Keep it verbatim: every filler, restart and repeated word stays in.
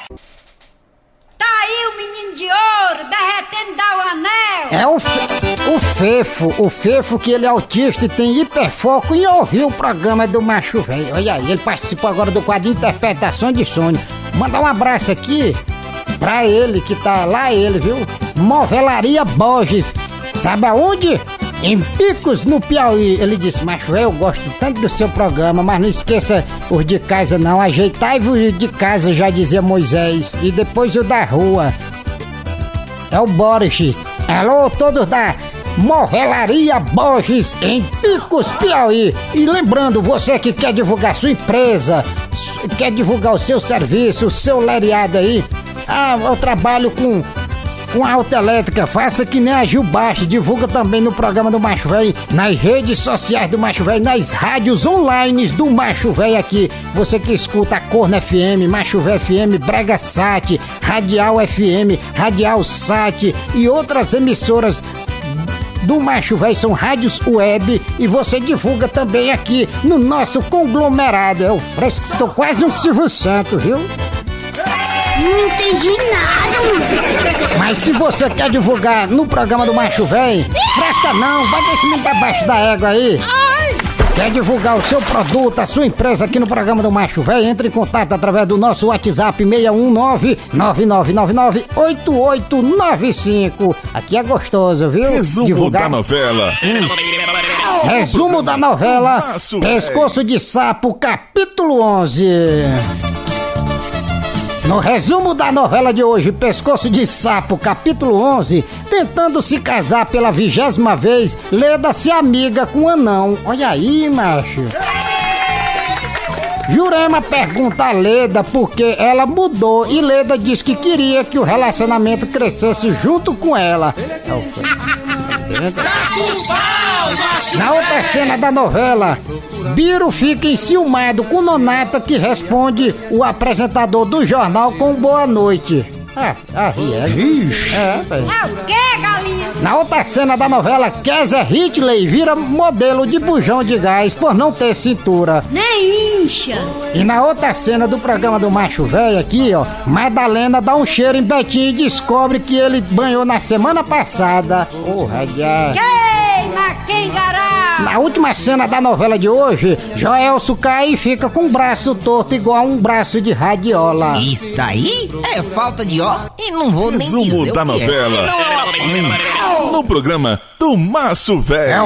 Tá aí o menino de ouro, derretendo dar o anel. É o, fe, o Fefo, o Fefo que ele é autista e tem hiperfoco em ouvir o programa do Macho Velho. Olha aí, ele participou agora do quadro Interpretação de Sonho. Mandar um abraço aqui pra ele, que tá lá ele, viu? Movelaria Borges. Sabe aonde? Em Picos, no Piauí. Ele disse, Macho Velho, eu gosto tanto do seu programa, mas não esqueça os de casa não. Ajeitai-vos de casa, já dizia Moisés. E depois o da rua. É o Boris. Alô, todos da Movelaria Borges, em Picos, Piauí. E lembrando, você que quer divulgar sua empresa, quer divulgar o seu serviço, o seu lereado aí. Ah, eu trabalho com... com a autoelétrica, faça que nem a Gil Baixo, divulga também no programa do Macho Velho, nas redes sociais do Macho Velho, nas rádios online do Macho Velho aqui. Você que escuta a Corno F M, Macho Velho F M, Brega Sat, Radial F M, Radial Sat e outras emissoras do Macho Velho, são rádios web, e você divulga também aqui no nosso conglomerado. É o fresco, tô quase um Silvio Santos, viu? Não entendi nada. Mas se você quer divulgar no programa do Macho Velho, fresca não, vai desse menino pra baixo da égua aí. Quer divulgar o seu produto, a sua empresa aqui no programa do Macho Velho? Entre em contato através do nosso WhatsApp seis um nove, nove nove nove nove, oito oito nove cinco. Aqui é gostoso, viu? Resumo divulgar da novela. Hum. Resumo da novela Pescoço de Sapo, capítulo onze. No resumo da novela de hoje, Pescoço de Sapo, capítulo onze, tentando se casar pela vigésima vez, Leda se amiga com o anão. Olha aí, macho. Jurema pergunta a Leda por que ela mudou e Leda diz que queria que o relacionamento crescesse junto com ela. Na outra cena da novela, Biro fica enciumado com Nonata, que responde o apresentador do jornal com boa noite. Ah, ah, é. Ixi. É, é o que, galinha? Na outra cena da novela, Kézia Hitley vira modelo de bujão de gás por não ter cintura. Nem incha. E na outra cena do programa do Macho Velho aqui, ó, Madalena dá um cheiro em Betinho e descobre que ele banhou na semana passada. Porra, já. Queima quem gará. Na última cena da novela de hoje, Joelso cai e fica com o braço torto igual a um braço de radiola. Isso aí é falta de ó e não vou nem dizer Resumo da novela. É. Não, no programa do Macho Velho.